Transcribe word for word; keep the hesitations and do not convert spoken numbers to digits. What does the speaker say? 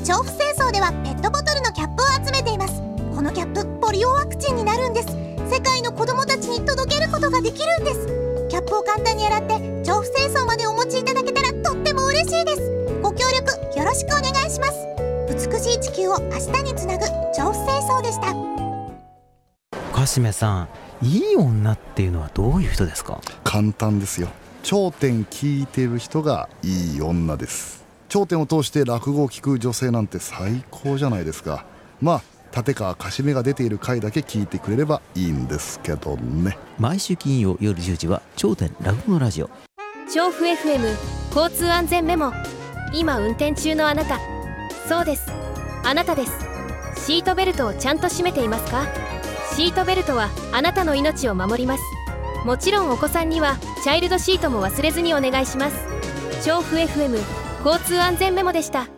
調布清掃ではペットボトルのキャップを集めています。このキャップポリオワクチンになるんです。世界の子どもたちに届けることができるんです。キャップを簡単に洗って調布清掃までお持ちいただけたらとっても嬉しいです。ご協力よろしくお願いします。美しい地球を明日につなぐ調布清掃でした。 かしめさん、いい女っていうのはどういう人ですか？ 簡単ですよ。頂点聞いてる人がいい女です。頂点を通して落語を聞く女性なんて最高じゃないですか。まあ立川かしめが出ている回だけ聞いてくれればいいんですけどね。 毎週金曜夜じゅうじは頂点落語のラジオ。 調布 エフエム 交通安全メモ。今運転中のあなた、そうです、あなたです。シートベルトをちゃんと締めていますか？シートベルトはあなたの命を守ります。もちろんお子さんにはチャイルドシートも忘れずにお願いします。調布 エフエム 交通安全メモでした。